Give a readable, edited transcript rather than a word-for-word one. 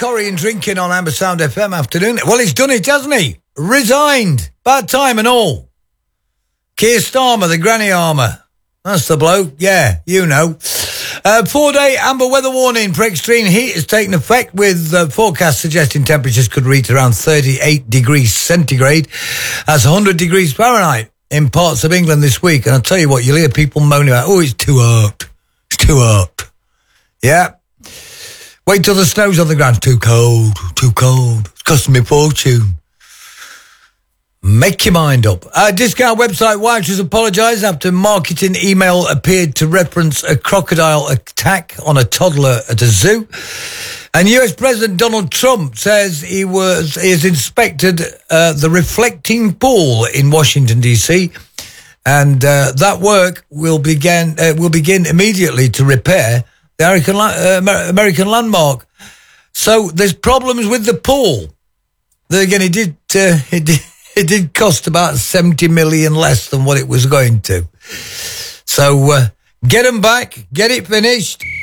Corrie and drinking on Amber Sound FM afternoon. Well, he's done it, hasn't he? Resigned. Bad time and all. Keir Starmer, the granny armour. That's the bloke. Yeah, you know. 4-day amber weather warning for extreme heat has taken effect, with forecasts suggesting temperatures could reach around 38 degrees centigrade. That's 100 degrees Fahrenheit in parts of England this week. And I'll tell you what, you'll hear people moaning about, oh, it's too hot. It's too hot. Yeah. Wait till the snow's on the ground. Too cold. Too cold. It's costing me a fortune. Make your mind up. Discount website Waitrose apologised after marketing email appeared to reference a crocodile attack on a toddler at a zoo. And US President Donald Trump says he has inspected the reflecting pool in Washington, D.C., and that work will begin immediately to repair the American landmark. So there's problems with the pool. Then again, it did cost about 70 million less than what it was going to. So get them back, get it finished.